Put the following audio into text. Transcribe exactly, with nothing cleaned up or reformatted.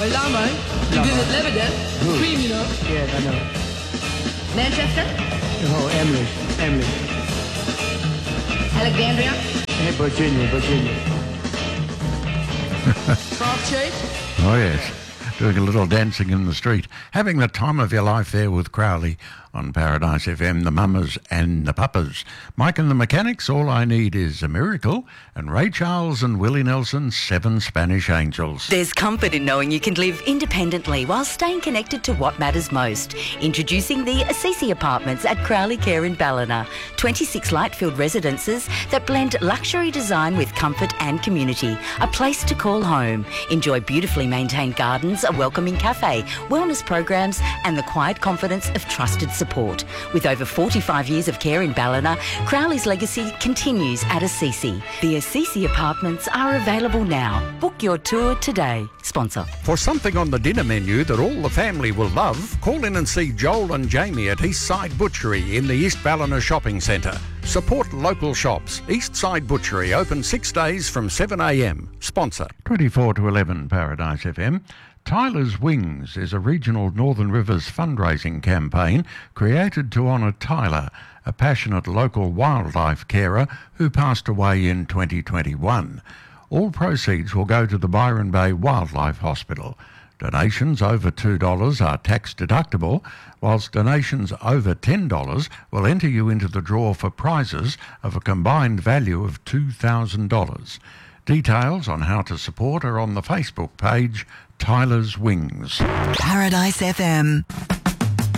Oh, Lamo. You Lamo. visit Lebanon. Good. Cream, you know. Yes, I know. Manchester. Oh, Emily. Emily. Alexandria. Hey, Virginia, Virginia. Christchurch. Oh, yes. Doing a little dancing in the street. Having the time of your life there with Crowley on Paradise F M, the Mamas and the Papas. Mike and the Mechanics, All I Need Is a Miracle. And Ray Charles and Willie Nelson, Seven Spanish Angels. There's comfort in knowing you can live independently while staying connected to what matters most. Introducing the Assisi Apartments at Crowley Care in Ballina. twenty-six light-filled residences that blend luxury design with comfort and community. A place to call home. Enjoy beautifully maintained gardens, a welcoming cafe, wellness programs and the quiet confidence of trusted support. With over forty-five years of care in Ballina, Crowley's legacy continues at Assisi. The Assisi Apartments are available now. Book your tour today. Sponsor. For something on the dinner menu that all the family will love, call in and see Joel and Jamie at Eastside Butchery in the East Ballina Shopping Centre. Support local shops. Eastside Butchery, open six days from seven a m. Sponsor. twenty-four to eleven Paradise F M. Tyler's Wings is a regional Northern Rivers fundraising campaign created to honour Tyler, a passionate local wildlife carer who passed away in twenty twenty-one. All proceeds will go to the Byron Bay Wildlife Hospital. Donations over two dollars are tax deductible, whilst donations over ten dollars will enter you into the draw for prizes of a combined value of two thousand dollars. Details on how to support are on the Facebook page Tyler's Wings. Paradise F M.